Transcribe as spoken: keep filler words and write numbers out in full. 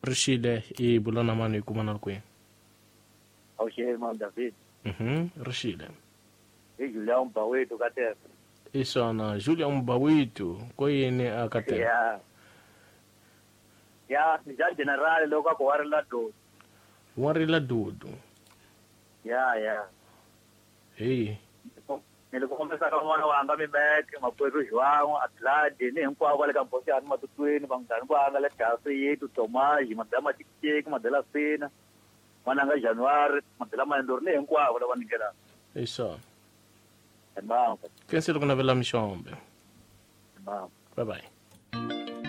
Rishile i bulana manu kumana kwe. Okay, Mam David. Mhm, Rishile. E Julia Mbawe to kate. Isona Julia Mbawitu koyene akate. Yeah. Yeah, ni ja general loka ko warla do. Warila dudu. Yeah, yeah. Hey. Nilikuwa kama wana wanga mi back mapweru jwangu atlade ni nkwa wale kamposi anu matutweni bangtani kwa angala chase yetu tomaji madama tikeke madala pena mananga januari madala mandor ni nkwa wala wanigera. Isa. Mbamba. Kensi lokuna vela mishombe. Mbamba. Bye bye.